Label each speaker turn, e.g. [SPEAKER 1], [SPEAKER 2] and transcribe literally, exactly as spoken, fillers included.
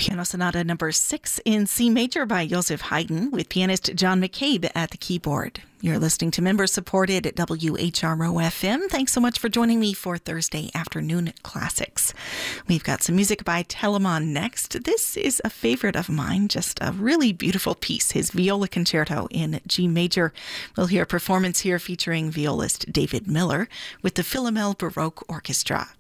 [SPEAKER 1] Piano Sonata number six in C major by Joseph Haydn with pianist John McCabe at the keyboard. You're listening to member-supported at W H R O F M. Thanks so much for joining me for Thursday Afternoon Classics. We've got some music by Telemann next. This is a favorite of mine, just a really beautiful piece, his Viola Concerto in G major. We'll hear a performance here featuring violist David Miller with the Philomel Baroque Orchestra.